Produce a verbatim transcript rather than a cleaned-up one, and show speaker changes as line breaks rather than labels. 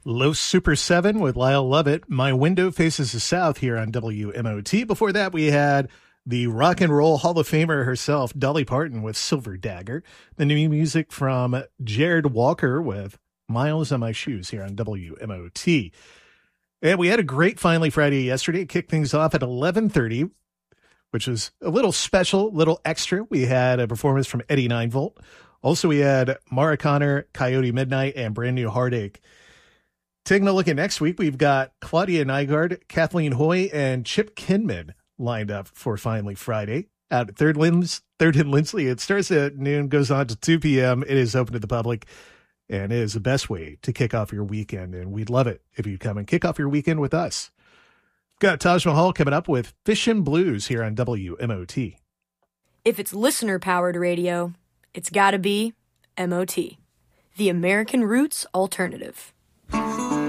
Los Super seven with Lyle Lovett. My Window Faces the South here on W M O T. Before that, we had the Rock and Roll Hall of Famer herself, Dolly Parton, with Silver Dagger. The new music from Jared Walker with Miles on My Shoes here on W M O T. And we had a great Finally Friday yesterday. It kicked things off at eleven thirty, which was a little special, little extra. We had a performance from Eddie nine volt. Also, we had Mara Connor, Coyote Midnight, and Brand New Heartache. Taking a look at next week, we've got Claudia Nygaard, Kathleen Hoy, and Chip Kinman lined up for Finally Friday out at Third, Lins- Third and Lindsley. It starts at noon, goes on to two p.m. It is open to the public, and it is the best way to kick off your weekend, and we'd love it if you come and kick off your weekend with us. Got Taj Mahal coming up with Fishin' Blues here on W M O T.
If it's listener-powered radio, it's gotta be M O T, the American Roots Alternative.